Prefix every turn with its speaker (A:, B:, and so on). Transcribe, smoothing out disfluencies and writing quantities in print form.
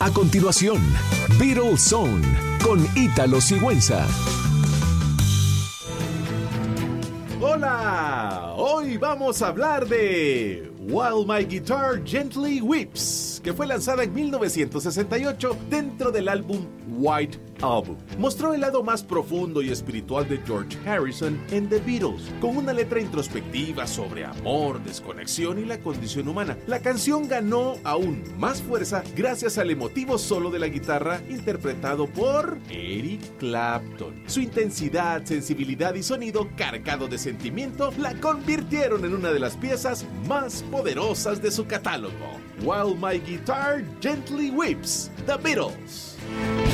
A: A continuación, Beatles Zone con Ítalo Sigüenza.
B: Hola, hoy vamos a hablar de While My Guitar Gently Weeps, que fue lanzada en 1968 dentro del álbum White Album. Mostró el lado más profundo y espiritual de George Harrison en The Beatles, con una letra introspectiva sobre amor, desconexión y la condición humana. La canción ganó aún más fuerza gracias al emotivo solo de la guitarra interpretado por Eric Clapton. Su intensidad, sensibilidad y sonido cargado de sentimiento la convirtieron en una de las piezas más poderosas de su catálogo. While My Guitar Gently Weeps, The Beatles.